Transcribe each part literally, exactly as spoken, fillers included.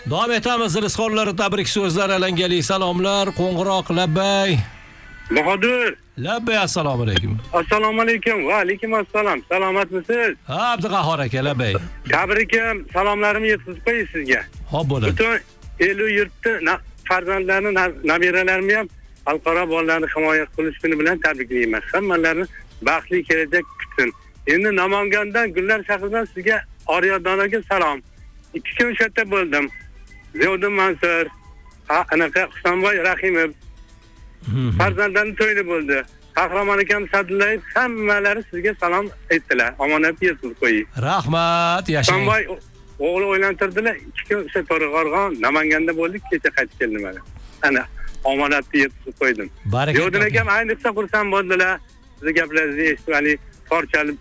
Davom etamiz. Rizqonlari tabrik so'zlar, alangali salomlar, qo'ng'iroq labbay. Bahodir. Labbay, assalomu alaykum. Assalomu alaykum. Va alaykum assalom. Salomatmisiz? Ha, Abdug'ahor aka, labbay. Tabrikim, salomlarimni yetkazib qo'ying sizga. Xo'p bo'ladi. Butun elu yurtni farzandlarini, nabiralarimni ham xalqaro bolalarni himoya qilish kuni bilan tabriklayman. Hammalarini baxtli kelajak kutsin. Endi Namangandan, Gullar shahridan sizga Oriyoddonaga salom. ikki kun shatda bo'ldim. Ziyoddin Mansur, anaqa Husanboy Rahimov farzandlarini to'ydi bo'ldi. Qahramon akam Sadullayev hammalari sizga salom aytdilar. Omonat yetkazib qo'ying. Rahmat, yashang. Husanboy o'g'li o'ylantirdilar. ikki kun o'sha To'raqo'rg'on, Namanganda bo'ldik, kecha qaytib keldim mana. Ana omonatni yetkazib qo'ydim. Ziyoddin akam ayniqsa xursand bo'ldilar. Sizni gaplaringizni eshitib, ali torchalib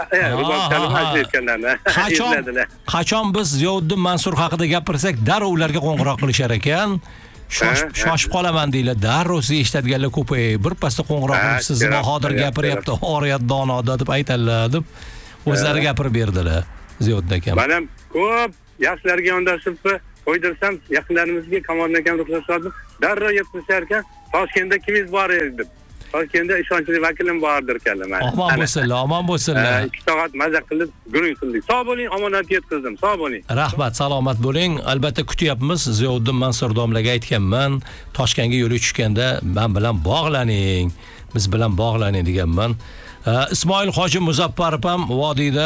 Qachon qachon biz Ziyoddin Mansur haqida gapirsak, darrov ularga qo'ng'iroq qilishar ekan. Shoshib qolaman deylar. Darrov sizni eshitadiganlar ko'payib, bir pasda qo'ng'iroq qilib sizni Bahodir gapiryapti, Oriyat donoda deb aytadilar deb o'zlari gapirib berdilar Ziyoddin akam. Men ham ko'p yaxshilarga yondashib qo'ydirsam, yaqinlarimizga Kamol akam ruxsat solib, darrov yetkazishar ekan. Toshkentda kimingiz bor edi? Toshkentda ishonchli vakilim bordir kallam. Omon bo'lsinlar, omon bo'lsinlar. ikki soat maza qilib, gurung qildik. Sog' bo'ling, omonat yetkazdim. Sog' bo'ling. Rahmat, salomat bo'ling. Albatta kutyapmiz. Ziyoddin Mansur domlaga aytganman, Toshkentga yo'li tushganda men bilan bog'laning, biz bilan bog'laning deganman. Ismoil Hoji Muzaffarov ham vodiyda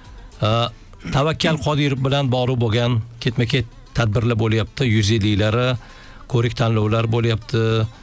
Tavakkal Qodirov bilan bog'liq bo'lgan ketma-ket tadbirlar bo'lyapti, yuz yilliklari, ko'rik tanlovlar bo'lyapti.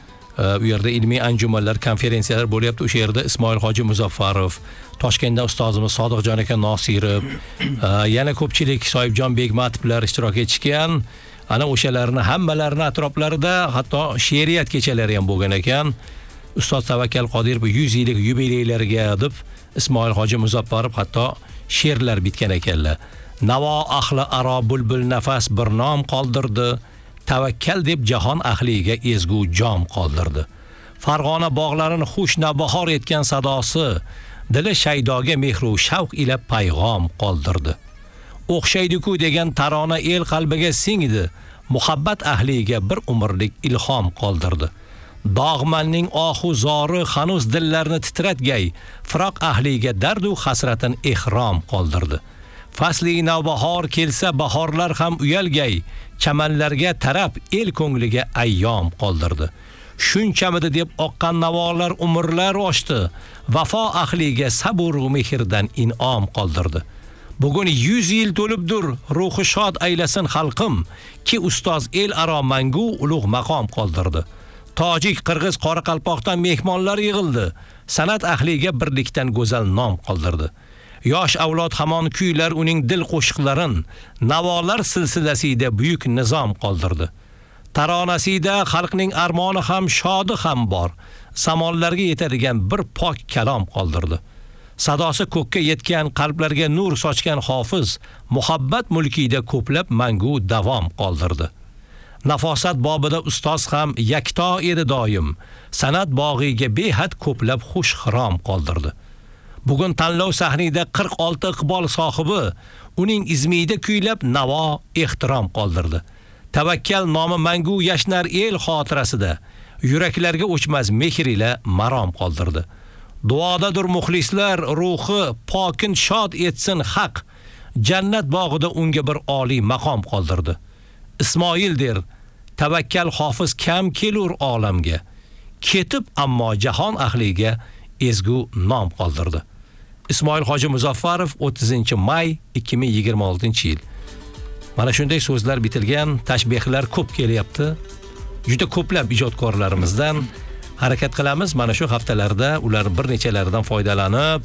U yerda ilmiy anjumanlar, konferensiyalar bo'lyapti. O'sha yerda Ismoil Hoji Muzaffarov, Toshkentda ustozimiz Sodiqjon aka Nosirov, yana ko'pchilik Soyibjon Begmatovlar ishtirok etishgan. Ana o'shalarni hammalarini atroflarida hatto she'riyat kechalari ham bo'lgan ekan. Ustoz Tavakkal Qodirov yuz yillik yubileylariga deb Ismoil Hoji Muzaffarov hatto she'rlar bitgan ekanlar. Navo ahli aro bulbul nafas bir nom qoldirdi. Tavakkal deb jahon ahliga ezgu jom qoldirdi. Farg'ona bog'larini xush nabahor etgan sadosi dili shaydoga mehru shavq ila payg'om qoldirdi. O'xshaydi-ku degan tarona el qalbiga singdi, muhabbat ahliga bir umrlik ilhom qoldirdi. Dog'manning ohu zori hanuz dillarni titratgay, firoq ahliga dardu hasratin ihrom qoldirdi. Fasli navbahor kelsa bahorlar ham uyalgay, chamanlarga tarab el ko'ngliga ayyom qoldirdi. Shunchamidi deb oqqan navolar umrlar oshdi, vafo ahliga sabr va mehrdan in'om qoldirdi. Bugun yuz yil to'libdir, ruhi shod aylasin xalqim, ki ustoz el aro mangu ulug' maqom qoldirdi. Tojik, Qirg'iz, Qoraqalpoqdan mehmonlar yig'ildi, san'at ahliga birlikdan go'zal nom qoldirdi. Yosh avlod hamon kuylar uning dil qo'shiqlarin, navolar silsilasida buyuk nizom qoldirdi. Taronasida xalqning armoni ham shodi ham bor, samonlarga yetadigan bir pok kalom qoldirdi. Sadosi ko'kka yetgan, qalblarga nur sochgan hofiz, muhabbat mulkida ko'plab mangu davom qoldirdi. Nafosat bobida ustoz ham yakto edi doim, san'at bog'iga behad ko'plab xush xirom qoldirdi. Bugun tanlov sahnida qirq olti iqbol sohibi uning izmida kuylab navo ehtirom qoldirdi. Tavakkal nomi mangu yashnar el xotirasida, yuraklarga o'chmas mehr ila marom qoldirdi. Duodadir muxlislar ruhi pokin shod etsin haq, jannat bog'ida unga bir oliy maqom qoldirdi. Ismoil der, Tavakkal hofiz kam kelur olamga, ketib ammo jahon ahliga ezgu nom qoldirdi. Ismoil Hoji Muzaffarov o'ttizinchi may ikki ming yigirma oltinchi yil. Mana shunday so'zlar bitilgan, tashbihlar ko'p kelyapti. Juda ko'plab ijodkorlarimizdan harakat qilamiz. Mana shu haftalarda ular bir nechalaridan foydalanib,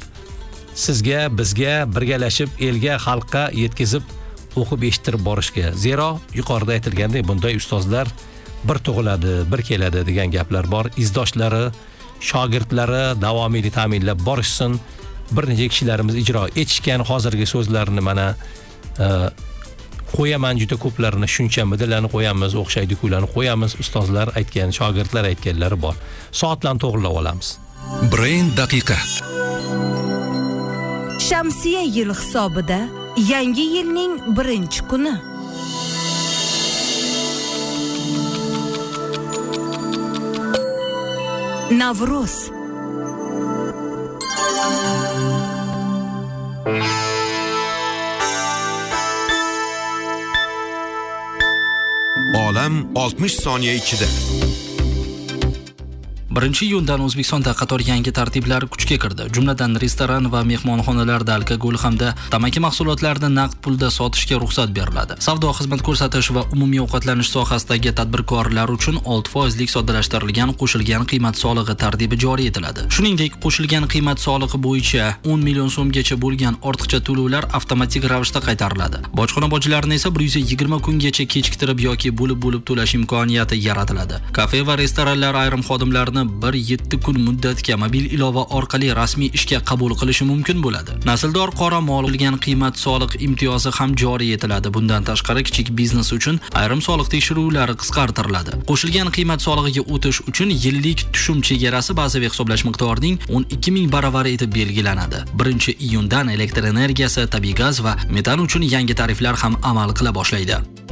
sizga, bizga birgalashib elga, xalqqa yetkazib o'qib eshittirib borishga. Zero yuqorida aytilgandek bunday ustozlar bir tug'iladi, bir keladi degan gaplar bor. Izdoshlari, shogirdlari davomiylik ta'minlab borishsin. Bir necha kishilarimiz ijro etishgan hozirgi so'zlarni mana qo'yaman, juda ko'plarini shunchamidilarni qo'yamiz, o'xshaydi-kularni qo'yamiz. Ustozlar aytgan, shogirdlar aytganlari bor. Soat bilan to'g'rilab olamiz. Brain daqiqa. Shamsiya yil hisobida yangi yilning birinchi kuni. Navruz. Olam oltmish soniya ichida. birinchi iyundan O'zbekistonda qator yangi tartiblar kuchga kirdi. Jumladan restoran va mehmonxonalarda alkogol hamda tamaki mahsulotlarini naqd pulda sotishga ruxsat beriladi. Savdo, xizmat ko'rsatish va umumiy ovqatlanish sohasidagi tadbirkorlar uchun olti foizlik soddalashtirilgan qo'shilgan qiymat solig'i tartibi joriy etiladi. Shuningdek, qo'shilgan qiymat solig'i bo'yicha o'n million so'mgacha bo'lgan ortiqcha to'lovlar avtomatik ravishda qaytariladi. Bojxona bojlarini esa bir yuz yigirma kungacha kechiktirib yoki bo'lib-bo'lib to'lash imkoniyati yaratiladi. Kafe va restoranlar ayrim xodimlarini bir yetti kun muddatga mobil ilova orqali rasmiy ishga qabul qilishi mumkin bo'ladi. Nasldor qora mol bo'lgan qiymat soliq imtiyozi ham joriy etiladi. Bundan tashqari kichik biznes uchun ayrim soliq tekshiruvlari qisqartiriladi. Qo'shilgan qiymat solig'iga o'tish uchun yillik tushum chegarasi bazaviy hisoblash miqdorining o'n ikki ming baravari etib belgilanadi. birinchi iyundan elektr energiyasi, tabiiy gaz va metan uchun yangi tariflar ham amal qila boshlaydi.